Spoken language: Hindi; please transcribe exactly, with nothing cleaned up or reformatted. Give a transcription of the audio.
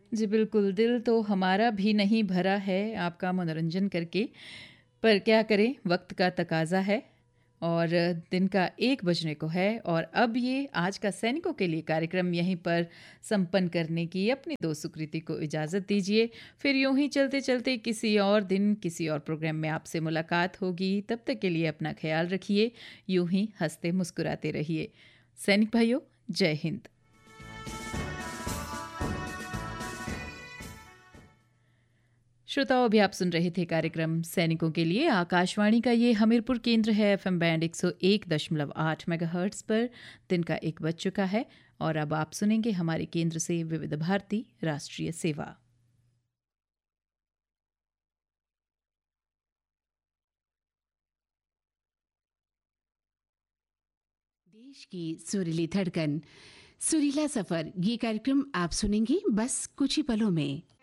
जी बिल्कुल, दिल तो हमारा भी नहीं भरा है आपका मनोरंजन करके, पर क्या करें वक़्त का तकाज़ा है और दिन का एक बजने को है और अब ये आज का सैनिकों के लिए कार्यक्रम यहीं पर संपन्न करने की अपनी दोस्त सुकृति को इजाज़त दीजिए। फिर यूँ ही चलते-चलते किसी और दिन, किसी और प्रोग्राम में आपसे मुलाकात होगी। तब तक के लिए अपना ख़्याल रखिए, यूँ ही हँसते-मुस्कुराते रहिए। सैनिक भाइयों, जय हिंद। श्रोताओं अभी आप सुन रहे थे कार्यक्रम सैनिकों के लिए आकाशवाणी का ये हमीरपुर केंद्र है एफएम बैंड एक सौ एक दशमलव आठ मेगाहर्ट्ज पर दिन का एक बज चुका है और अब आप सुनेंगे हमारे केंद्र से विविध भारती राष्ट्रीय सेवा। देश की सुरीली धड़कन, सुरीला सफर, ये कार्यक्रम आप सुनेंगे बस कुछ ही पलों में।